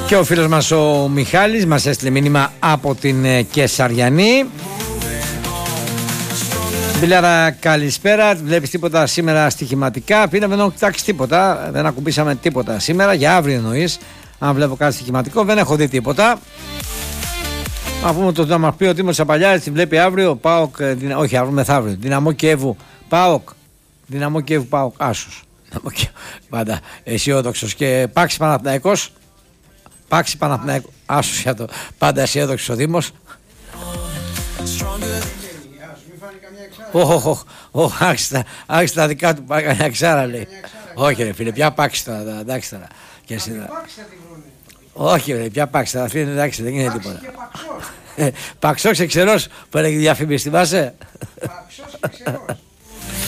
Και ο φίλος μας ο Μιχάλης μας έστειλε μήνυμα από την Κεσαριανή. Μπιλάρα, καλησπέρα. Βλέπεις τίποτα σήμερα στοιχηματικά? Πήραμε, δεν έχω κοιτάξει τίποτα. Δεν ακουμπήσαμε τίποτα σήμερα. Για αύριο εννοείς? Αν βλέπω κάτι στοιχηματικό, δεν έχω δει τίποτα. Αφού το να μας πει ο Τίμος Τσαπαλιάρης τη βλέπει αύριο. ΠΑΟΚ, όχι αύριο, μεθαύριο. Δυναμό Κιέβου ΠΑΟΚ. Δυναμό Κιέβου ΠΑΟΚ. Άσος. Πάντα αισιόδοξος. Και Πάξη Παναθηναϊκός. Πάξη Παναθηναϊκός. Άσος για το. Πάντα αισιόδοξος ο Δήμος. Όχι, άρχισε τα δικά του, πάει κανένα ξάρα λέει. Όχι ρε φίλε, πια Πάξη τώρα, εντάξει τώρα. Όχι ρε, πια Πάξη τώρα, φίλε, εντάξει, δεν γίνεται τίποτα. Παξός και Ξερός που έλεγε διαφήμιση, θυμάσαι? Παξός και Ξερός.